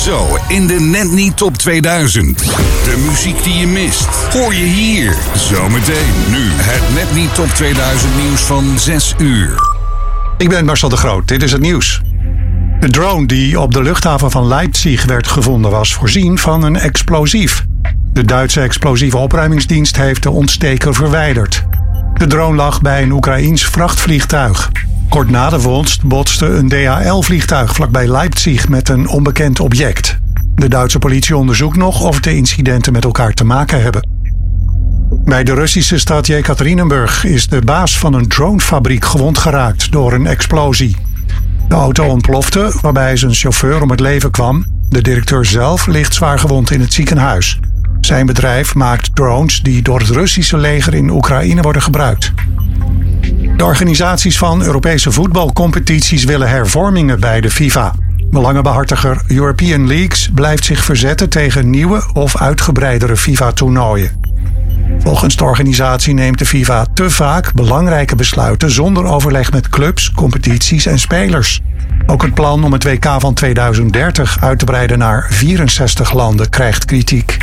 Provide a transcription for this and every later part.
Zo in de Net Niet Top 2000. De muziek die je mist, hoor je hier. Zometeen nu het Net Niet Top 2000 nieuws van 6 uur. Ik ben Marcel de Groot, dit is het nieuws. De drone die op de luchthaven van Leipzig werd gevonden was voorzien van een explosief. De Duitse explosieve opruimingsdienst heeft de ontsteker verwijderd. De drone lag bij een Oekraïens vrachtvliegtuig. Kort na de vondst botste een DHL-vliegtuig vlakbij Leipzig met een onbekend object. De Duitse politie onderzoekt nog of de incidenten met elkaar te maken hebben. Bij de Russische stad Jekaterinburg is de baas van een dronefabriek gewond geraakt door een explosie. De auto ontplofte, waarbij zijn chauffeur om het leven kwam. De directeur zelf ligt zwaar gewond in het ziekenhuis. Zijn bedrijf maakt drones die door het Russische leger in Oekraïne worden gebruikt. De organisaties van Europese voetbalcompetities willen hervormingen bij de FIFA. Belangenbehartiger European Leagues blijft zich verzetten tegen nieuwe of uitgebreidere FIFA-toernooien. Volgens de organisatie neemt de FIFA te vaak belangrijke besluiten zonder overleg met clubs, competities en spelers. Ook het plan om het WK van 2030 uit te breiden naar 64 landen krijgt kritiek.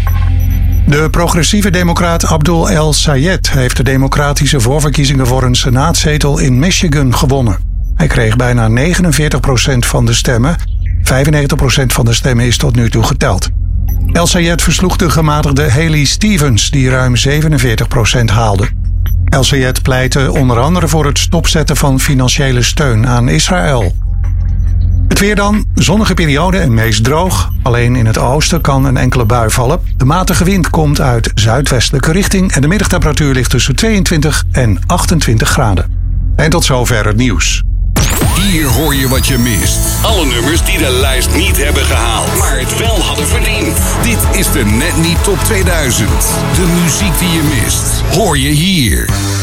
De progressieve democraat Abdul El Sayed heeft de democratische voorverkiezingen voor een senaatzetel in Michigan gewonnen. Hij kreeg bijna 49% van de stemmen. 95% van de stemmen is tot nu toe geteld. El Sayed versloeg de gematigde Haley Stevens, die ruim 47% haalde. El Sayed pleitte onder andere voor het stopzetten van financiële steun aan Israël. Het weer dan, zonnige periode en meest droog. Alleen in het oosten kan een enkele bui vallen. De matige wind komt uit zuidwestelijke richting en de middagtemperatuur ligt tussen 22 en 28 graden. En tot zover het nieuws. Hier hoor je wat je mist. Alle nummers die de lijst niet hebben gehaald, maar het wel hadden verdiend. Dit is de Net Niet Top 2000. De muziek die je mist, hoor je hier.